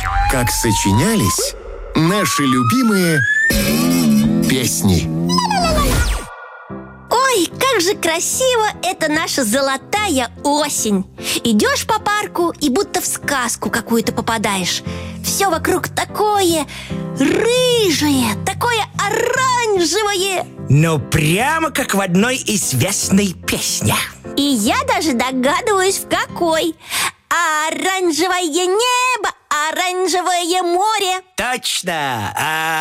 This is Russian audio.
как сочинялись наши любимые песни. Ой, как же красиво это наша золотая осень. Идешь по парку и будто в сказку какую-то попадаешь. Все вокруг такое рыжее, такое оранжевое. Ну, прямо как в одной известной песне. И я даже догадываюсь, в какой. Оранжевое небо, оранжевое море. Точно!